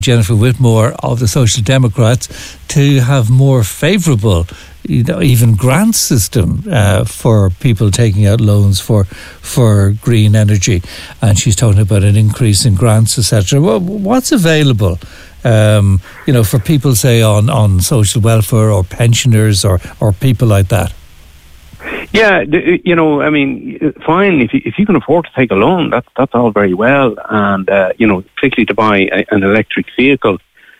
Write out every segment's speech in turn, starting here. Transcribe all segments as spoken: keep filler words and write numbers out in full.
Jennifer Whitmore of the Social Democrats to have more favourable, you know, even grant system uh, for people taking out loans for for green energy, and she's talking about an increase in grants, et cetera. Well, what's available, um, you know, for people, say on, on social welfare or pensioners or, or people like that? Yeah, you know, I mean, fine, if you, if you can afford to take a loan, that's, that's all very well. And, uh, you know, particularly to buy a, an electric vehicle.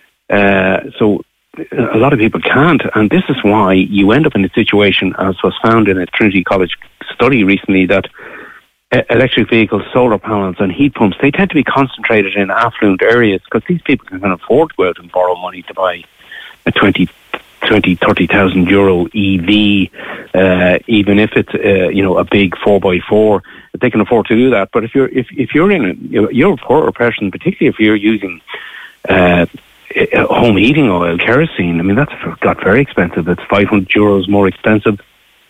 Uh, so a lot of people can't. And this is why you end up in a situation, as was found in a Trinity College study recently, that electric vehicles, solar panels and heat pumps, they tend to be concentrated in affluent areas because these people can afford to go out and borrow money to buy a twenty, thirty thousand euro E V, uh, even if it's uh, you know a big four by four, they can afford to do that. But if you're if if you're in a, you're a poorer person, particularly if you're using uh, home heating oil, kerosene, I mean that's got very expensive. It's five hundred euros more expensive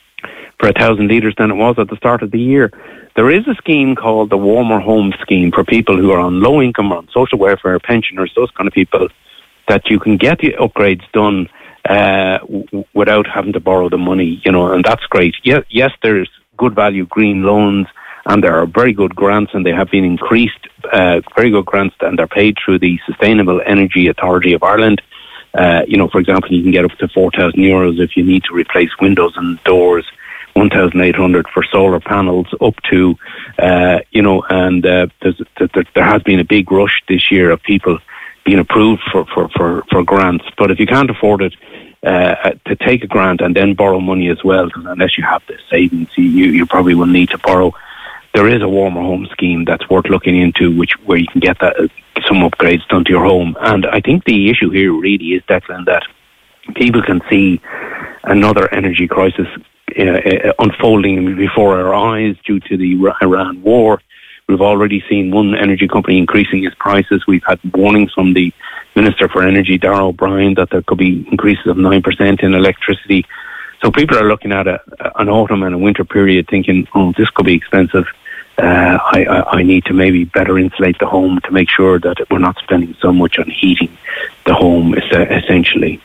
for a thousand litres than it was at the start of the year. There is a scheme called the Warmer Home Scheme for people who are on low income or on social welfare, pensioners, those kind of people, that you can get the upgrades done uh, w- without having to borrow the money, you know, and that's great. Yes, yes, there's good value green loans, and there are very good grants, and they have been increased, uh, very good grants, and they're paid through the Sustainable Energy Authority of Ireland. Uh, you know, for example, you can get up to four thousand euros if you need to replace windows and doors, one thousand eight hundred for solar panels, up to, uh, you know, and uh, there's, there, there has been a big rush this year of people being approved for, for, for, for grants. But if you can't afford it, uh, to take a grant and then borrow money as well, because unless you have the savings, you, you probably will need to borrow. There is a Warmer Home Scheme that's worth looking into, which where you can get that uh, some upgrades done to your home. And I think the issue here really is, Declan, that people can see another energy crisis uh, uh, unfolding before our eyes due to the Iran war. We've already seen one energy company increasing its prices. We've had warnings from the Minister for Energy, Darragh O'Brien, that there could be increases of nine percent in electricity. So people are looking at a, an autumn and a winter period thinking, oh, this could be expensive. Uh, I, I, I need to maybe better insulate the home to make sure that we're not spending so much on heating the home, essentially.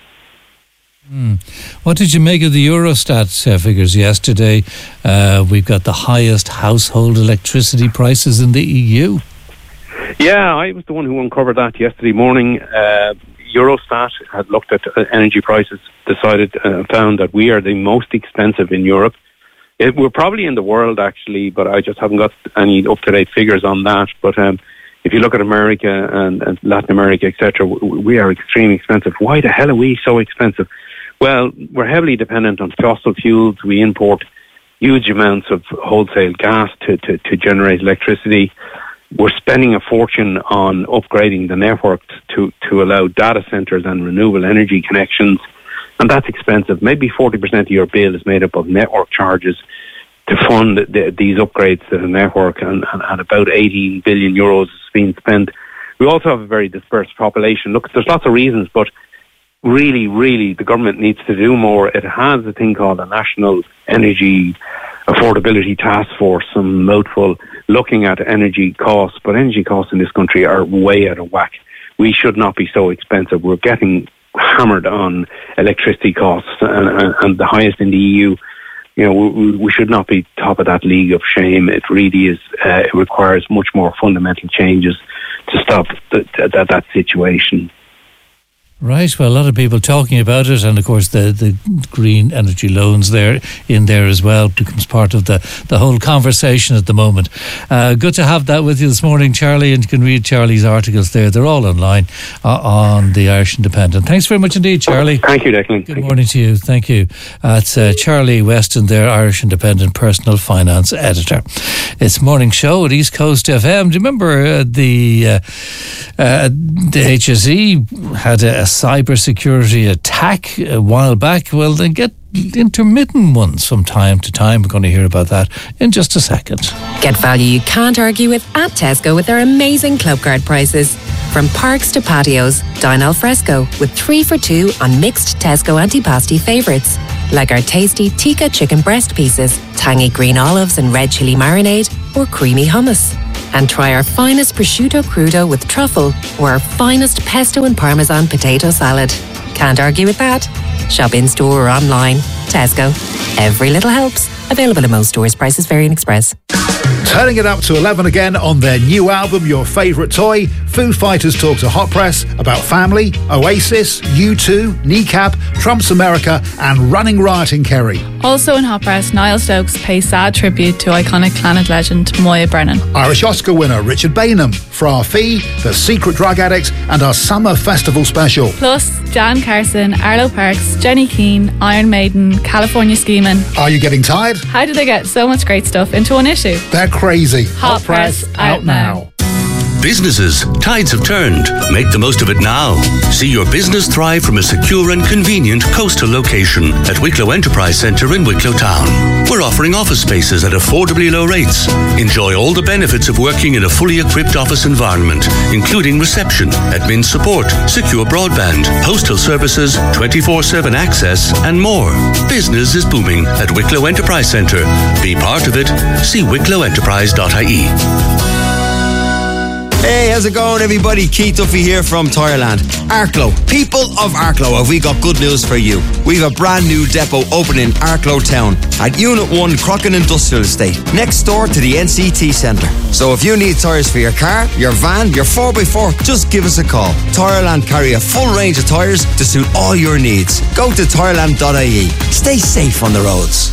Hmm. What did you make of the Eurostat uh, figures yesterday? Uh, we've got the highest household electricity prices in the E U. Yeah, I was the one who uncovered that yesterday morning. Uh, Eurostat had looked at uh, energy prices, decided and uh, found that we are the most expensive in Europe. It, we're probably in the world, actually, but I just haven't got any up-to-date figures on that. But um, if you look at America and, and Latin America, et cetera, we, we are extremely expensive. Why the hell are we so expensive? Well, we're heavily dependent on fossil fuels. We import huge amounts of wholesale gas to, to, to generate electricity. We're spending a fortune on upgrading the network to, to allow data centres and renewable energy connections, and that's expensive. Maybe forty percent of your bill is made up of network charges to fund the, these upgrades to the network, and, and, and about eighteen billion euros is being spent. We also have a very dispersed population. Look, there's lots of reasons, but really, really, the government needs to do more. It has a thing called a National Energy Affordability Task Force, some mouthful, looking at energy costs, but energy costs in this country are way out of whack. We should not be so expensive. We're getting hammered on electricity costs, and, and, and the highest in the E U. You know, we, we should not be top of that league of shame. It really is. Uh, it requires much more fundamental changes to stop th- th- that, that situation. Right, well, a lot of people talking about it, and of course the, the green energy loans there in there as well becomes part of the, the whole conversation at the moment. Uh, good to have that with you this morning, Charlie, and you can read Charlie's articles there. They're all online uh, on the Irish Independent. Thanks very much indeed, Charlie. Thank you, Declan. Good morning to you. Thank you. Uh, it's uh, Charlie Weston there, Irish Independent Personal Finance Editor. It's Morning Show at East Coast F M. Do you remember uh, the, uh, uh, the H S E had a, a cyber security attack a while back? Well, they get intermittent ones from time to time. We're going to hear about that in just a second. Get value you can't argue with at Tesco with their amazing club card prices. From parks to patios, dine al fresco with three for two on mixed Tesco antipasti favourites, like our tasty tikka chicken breast pieces, tangy green olives and red chilli marinade, or creamy hummus. And try our finest prosciutto crudo with truffle or our finest pesto and parmesan potato salad. Can't argue with that. Shop in store or online. Tesco. Every little helps. Available in most stores. Prices vary in Express. Turning it up to eleven again on their new album, Your Favourite Toy. Foo Fighters talk to Hot Press about family, Oasis, U two, Kneecap, Trump's America and Running Riot in Kerry. Also in Hot Press, Niall Stokes pays sad tribute to iconic Clannad legend Moya Brennan. Irish Oscar winner Richard Bainham, Fra Fee, The Secret Drug Addict and our Summer Festival special. Plus, Jan Carson, Arlo Parks, Jenny Keane, Iron Maiden, California Schemin'. Are you getting tired? How did they get so much great stuff into one issue? They're crazy. Hot, Hot Press, Press, out now. Businesses, tides have turned. Make the most of it now. See your business thrive from a secure and convenient coastal location at Wicklow Enterprise Centre in Wicklow Town. We're offering office spaces at affordably low rates. Enjoy all the benefits of working in a fully equipped office environment, including reception, admin support, secure broadband, postal services, twenty-four seven access, and more. Business is booming at Wicklow Enterprise Centre. Be part of it. See wicklow enterprise dot I E. Hey, how's it going, everybody? Keith Duffy here from Tireland. Arklow, people of Arklow, have we got good news for you? We've a brand new depot opening in Arklow Town at Unit one Crockin Industrial Estate, next door to the N C T Centre. So if you need tyres for your car, your van, your four by four, just give us a call. Tireland carry a full range of tyres to suit all your needs. Go to tireland dot I E. Stay safe on the roads.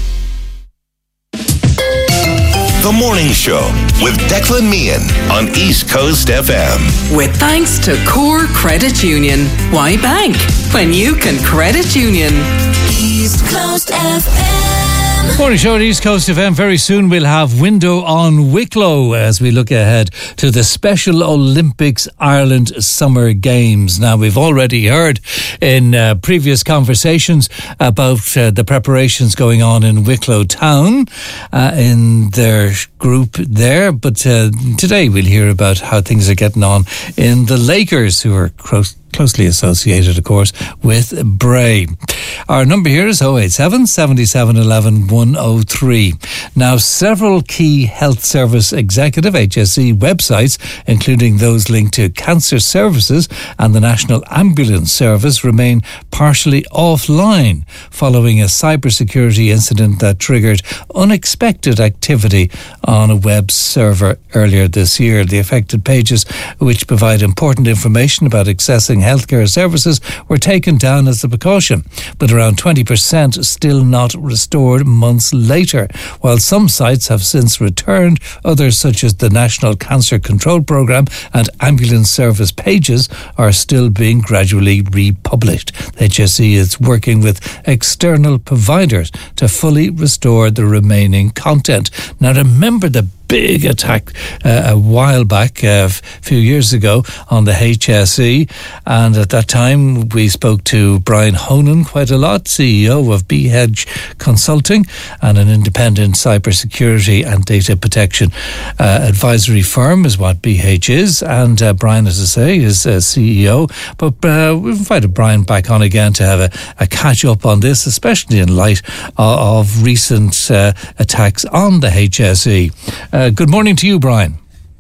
The Morning Show with Declan Meehan on East Coast F M. With thanks to Core Credit Union. Why bank when you can credit union? East Coast F M. Morning show at East Coast F M. Very soon we'll have Window on Wicklow as we look ahead to the Special Olympics Ireland Summer Games. Now, we've already heard in uh, previous conversations about uh, the preparations going on in Wicklow Town uh, in their group there, but uh, today we'll hear about how things are getting on in the Lakers, who are close closely associated, of course, with Bray. Our number here is oh eight seven, seven seven one one, one oh three. Now, several key health service executive H S E websites, including those linked to cancer services and the National Ambulance Service, remain partially offline following a cybersecurity incident that triggered unexpected activity on a web server earlier this year. The affected pages, which provide important information about accessing healthcare services, were taken down as a precaution, but around twenty percent still not restored months later. While some sites have since returned, others, such as the National Cancer Control Programme and Ambulance Service pages, are still being gradually republished. The H S E is working with external providers to fully restore the remaining content. Now, remember the big attack uh, a while back, uh, a few years ago, on the H S E, and at that time we spoke to Brian Honan quite a lot, C E O of B Hedge Consulting, and an independent cybersecurity and data protection uh, advisory firm is what B H is, and uh, Brian, as I say, is uh, C E O, but uh, we've invited Brian back on again to have a, a catch up on this, especially in light of, of recent uh, attacks on the H S E. Uh, good morning to you, Brian.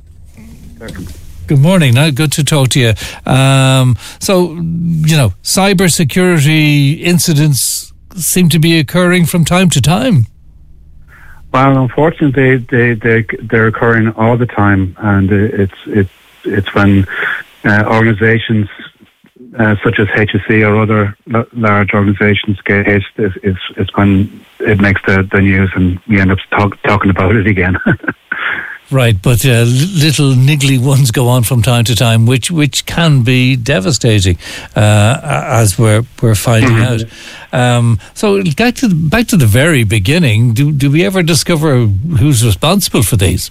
Good morning. Now, good to talk to you. Um, so, you know, cybersecurity incidents seem to be occurring from time to time. Well, unfortunately, they they they're occurring all the time, and it's it's it's when uh, organisations uh, such as H S E or other l- large organisations get hit. It's, it's it's when it makes the, the news, and we end up talk, talking about it again. Right, but uh, little niggly ones go on from time to time, which which can be devastating, uh, as we're we're finding out. Um, so back to back to the very beginning. Do do we ever discover who's responsible for these?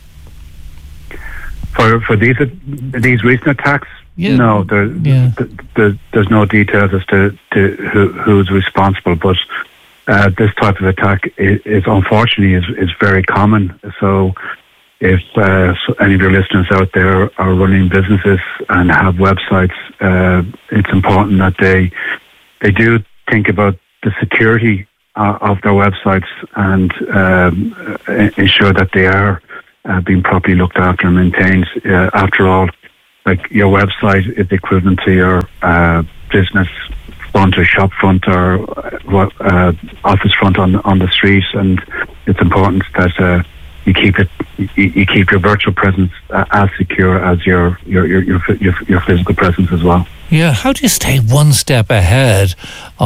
For for these these recent attacks, yeah. no, there, yeah. th- th- there's no details as to, to who, who's responsible, but uh, this type of attack is, is unfortunately is, is very common. So. If uh, any of your listeners out there are running businesses and have websites, uh, it's important that they they do think about the security uh, of their websites and um, ensure that they are uh, being properly looked after and maintained. Uh, after all, like your website is equivalent to your uh, business front or shop front or uh, office front on on the street, and it's important that uh, you keep it, you, you keep your virtual presence uh, as secure as your your, your your your your physical presence as well. Yeah, how do you stay one step ahead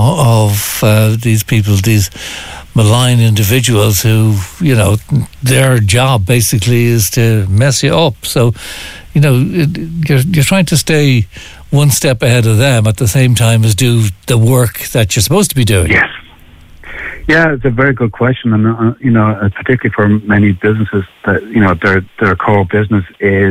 of uh, these people, these malign individuals who, you know, their job basically is to mess you up? So, you know, you're you're trying to stay one step ahead of them at the same time as do the work that you're supposed to be doing. Yes. Yeah, it's a very good question, and uh, you know, uh, particularly for many businesses, that you know, their their core business is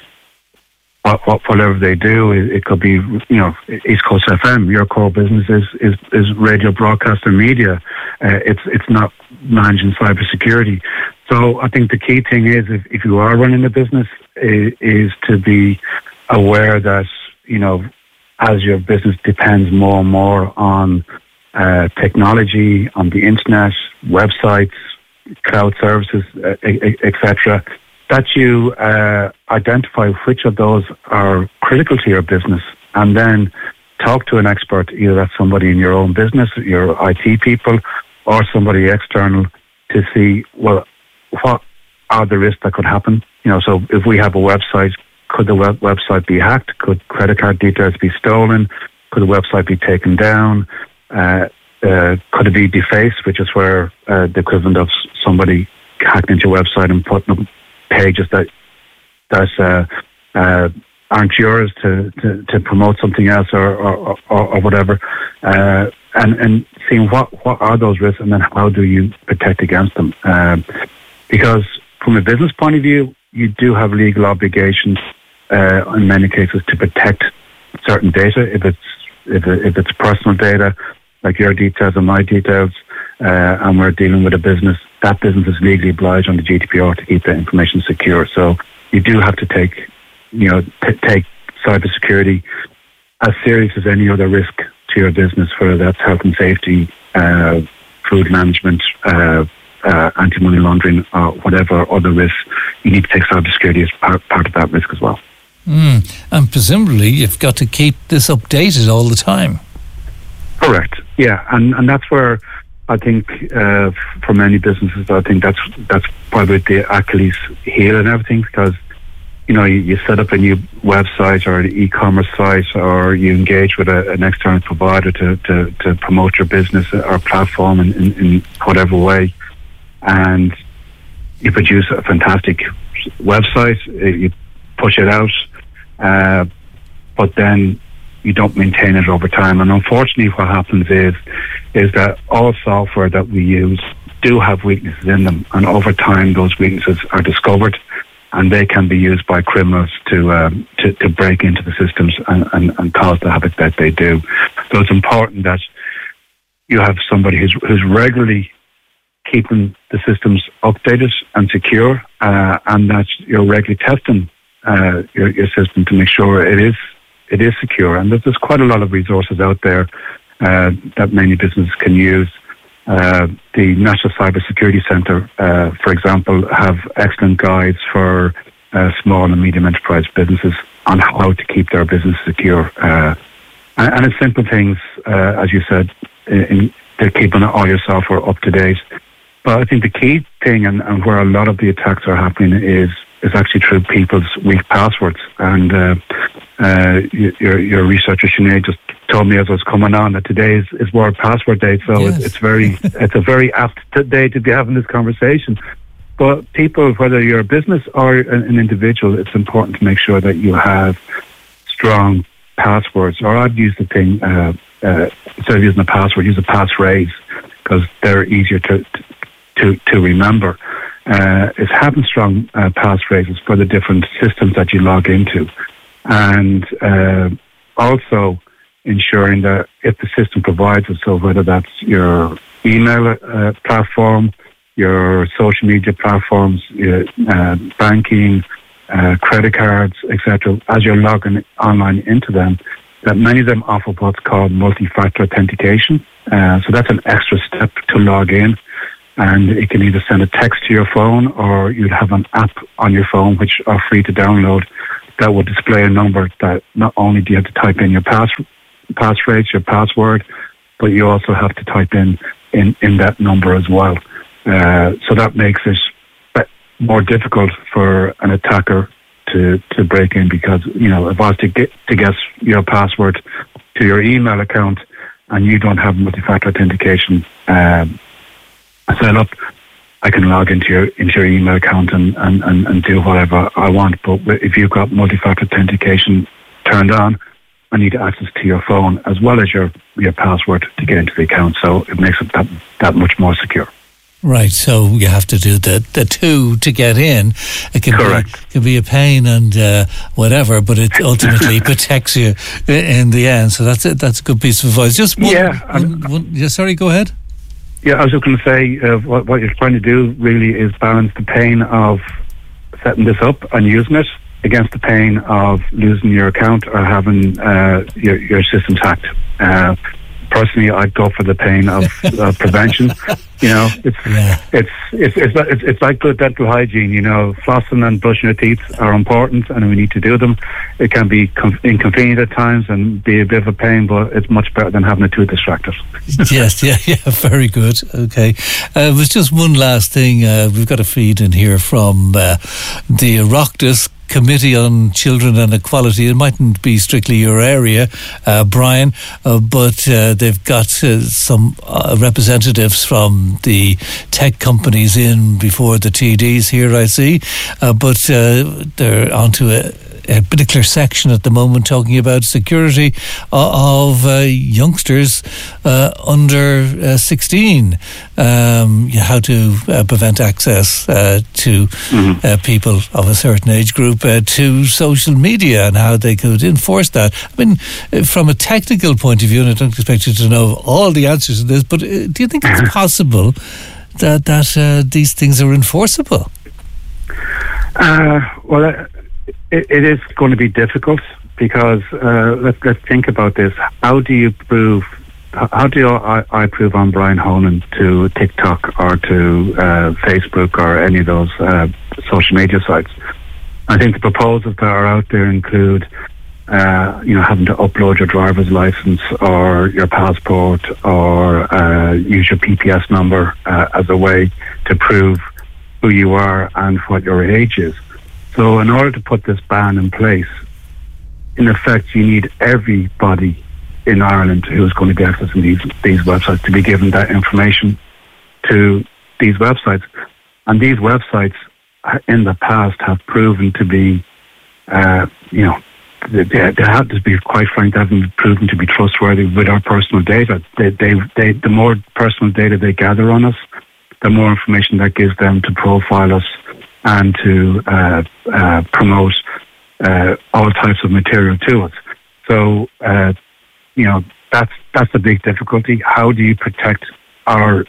what, what whatever they do. It, it could be, you know, East Coast F M. Your core business is is, is radio, broadcast, and media. Uh, it's it's not managing cybersecurity. So I think the key thing is, if, if you are running a business, is, is to be aware that, you know, as your business depends more and more on Uh, technology, on the internet, websites, cloud services, uh, et cetera, that you uh, identify which of those are critical to your business, and then talk to an expert, either that's somebody in your own business, your I T people, or somebody external, to see, well, what are the risks that could happen? You know, so if we have a website, could the web- website be hacked? Could credit card details be stolen? Could the website be taken down? Uh, uh, could it be defaced, which is where uh, the equivalent of somebody hacked into your website and putting up pages that that uh, uh, aren't yours to, to, to promote something else or or, or, or whatever, uh, and and seeing what, what are those risks, and then how do you protect against them? Um, because from a business point of view, you do have legal obligations uh, in many cases to protect certain data. If it's if, it, if it's personal data, like your details and my details, uh, and we're dealing with a business, that business is legally obliged under G D P R to keep that information secure. So you do have to take, you know, t- take cybersecurity as serious as any other risk to your business, whether that's health and safety, uh, food management, uh, uh, anti-money laundering, or whatever other risks. You need to take cybersecurity as part, part of that risk as well. Mm. And presumably you've got to keep this updated all the time. Correct. Yeah, and and that's where I think uh, for many businesses, I think that's that's probably the Achilles heel and everything, because you know you, you set up a new website or an e-commerce site, or you engage with a, an external provider to, to, to promote your business or platform in, in, in whatever way, and you produce a fantastic website, you push it out, uh, but then you don't maintain it over time. And unfortunately what happens is is that all software that we use do have weaknesses in them, and over time those weaknesses are discovered, and they can be used by criminals to um, to, to break into the systems and, and, and cause the havoc that they do. So it's important that you have somebody who's, who's regularly keeping the systems updated and secure, uh, and that you're regularly testing uh, your, your system to make sure it is it is secure. And there's, there's quite a lot of resources out there uh, that many businesses can use. Uh, the National Cybersecurity Centre, uh, for example, have excellent guides for uh, small and medium enterprise businesses on how to keep their business secure. Uh, and, and it's simple things, uh, as you said, in, in, they're keeping all your software up to date. But I think the key thing, and, and where a lot of the attacks are happening, is is actually through people's weak passwords. And uh, uh, your your researcher Sinead just told me as I was coming on that today is, is World Password Day, so yes. it's, it's very it's a very apt day to be having this conversation. But people, whether you're a business or an, an individual, it's important to make sure that you have strong passwords. Or I'd use the thing uh, uh, instead of using a password, use a passphrase, because they're easier to to to remember. Uh, is having strong uh, passphrases for the different systems that you log into, and uh, also ensuring that if the system provides it, so whether that's your email uh, platform, your social media platforms, your, uh, banking, uh, credit cards, et cetera, as you're logging online into them, that many of them offer what's called multi-factor authentication. Uh, so that's an extra step to log in. and it can either send a text to your phone, or you'd have an app on your phone which are free to download that will display a number that not only do you have to type in your pass passphrase, your password, but you also have to type in in, in that number as well. Uh, so that makes it more difficult for an attacker to, to break in, because, you know, if I was to get to guess your password to your email account and you don't have multi-factor authentication um, set up, I can log into your into your email account and, and, and, and do whatever I want. But if you've got multi-factor authentication turned on, I need access to your phone as well as your, your password to get into the account. So it makes it that, that much more secure. Right, so you have to do the the two to get in. It can Correct. be can be a pain and uh, whatever, but it ultimately protects you in the end. So that's it. That's a good piece of advice. Just one, yeah. One, one, yeah. Sorry, go ahead. Yeah, I was just going to say uh, what what you're trying to do really is balance the pain of setting this up and using it against the pain of losing your account or having uh, your your systems hacked. Uh, Personally, I'd go for the pain of uh, prevention. You know, it's, yeah. it's it's it's it's it's like good dental hygiene. You know, flossing and brushing your teeth are important, and we need to do them. It can be com- inconvenient at times and be a bit of a pain, but it's much better than having a tooth distracted. Yes, yeah, yeah, very good. Okay, uh, it was just one last thing. Uh, we've got a feed in here from uh, the Oireachtas Committee on Children and Equality. It mightn't be strictly your area, uh, Brian, uh, but uh, they've got uh, some uh, representatives from the tech companies in before the T Ds here, I see, uh, but uh, they're onto a a particular section at the moment talking about security of uh, youngsters uh, under uh, sixteen, um, how to uh, prevent access uh, to mm-hmm. uh, people of a certain age group uh, to social media and how they could enforce that. I mean, from a technical point of view, and I don't expect you to know all the answers to this, but uh, do you think it's possible that, that uh, these things are enforceable? Uh, well, uh, It, it is going to be difficult because uh, let's let's think about this. How do you prove? How do I, I prove I'm Brian Honan to TikTok or to uh, Facebook or any of those uh, social media sites? I think the proposals that are out there include, uh, you know, having to upload your driver's license or your passport or uh, use your P P S number uh, as a way to prove who you are and what your age is. So in order to put this ban in place, in effect, you need everybody in Ireland who is going to be accessing these these websites to be given that information to these websites. And these websites in the past have proven to be, uh, you know, they, they have to be, quite frank, they haven't proven to be trustworthy with our personal data. They, they, they, the more personal data they gather on us, the more information that gives them to profile us and to uh, uh, promote uh, all types of material to us. So, uh, you know, that's that's the big difficulty. How do you protect our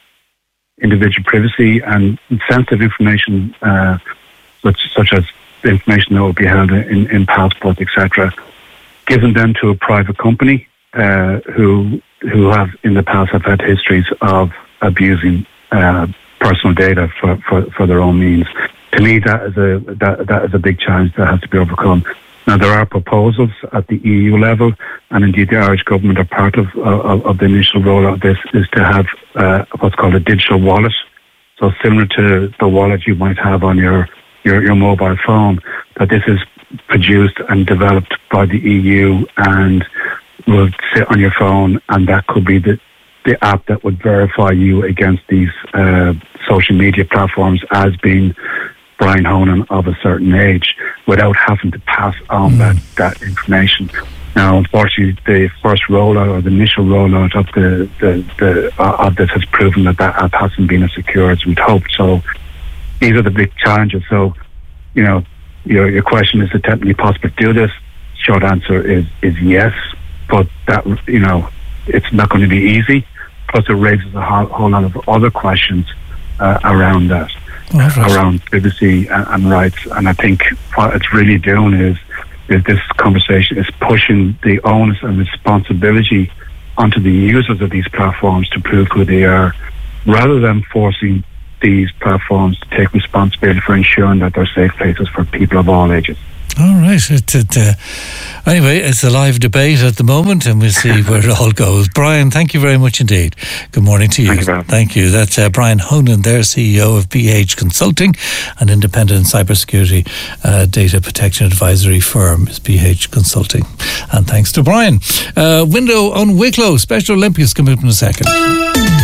individual privacy and sensitive information, uh, such, such as information that will be held in, in passports, et cetera, given them to a private company uh, who who have in the past have had histories of abusing uh, personal data for, for, for their own means. To me, that is a that that is a big challenge that has to be overcome. Now, there are proposals at the E U level, and indeed the Irish government are part of of, of the initial rollout of this, is to have uh, what's called a digital wallet. So similar to the wallet you might have on your, your, your mobile phone, that this is produced and developed by the E U and will sit on your phone, and that could be the the app that would verify you against these uh, social media platforms as being Brian Honan of a certain age, without having to pass on mm. that, that information. Now, unfortunately, the first rollout or the initial rollout of the, the, the uh, of this has proven that that app hasn't been as secure as we'd hoped. So these are the big challenges. So, you know, your your question, is it technically possible to do this? Short answer is is yes, but that, you know, it's not going to be easy. Plus, it raises a whole, whole lot of other questions uh, around that, right. around privacy and, and rights. And I think what it's really doing is, is this conversation is pushing the onus and responsibility onto the users of these platforms to prove who they are rather than forcing these platforms to take responsibility for ensuring that they're safe places for people of all ages. All right. It, it, uh, anyway, it's a live debate at the moment, and we'll see where it all goes. Brian, thank you very much indeed. Good morning to you. Thank you. Thank you. That's uh, Brian Honan there, C E O of B H Consulting, an independent cybersecurity uh, data protection advisory firm is B H Consulting. And thanks to Brian. Uh, window on Wicklow. Special Olympics come up in a second.